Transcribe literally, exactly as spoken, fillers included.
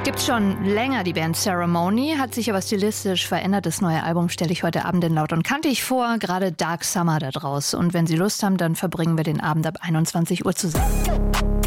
Gibt's schon länger, die Band Ceremony, hat sich aber stilistisch verändert. Das neue Album stelle ich heute Abend in Laut und Kantig vor, gerade Dark Summer da draus. Und wenn Sie Lust haben, dann verbringen wir den Abend ab einundzwanzig Uhr zusammen.